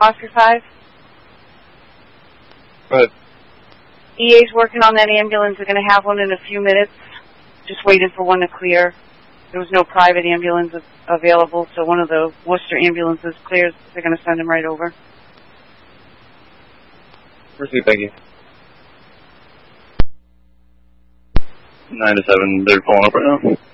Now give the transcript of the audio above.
Oscar 5? Go ahead. EA's working on that ambulance. They're going to have one in a few minutes. Just waiting for one to clear. There was no private ambulance available, so one of the Worcester ambulances clears. They're going to send him right over. Proceed, thank you. 9 to 7, they're pulling up right now.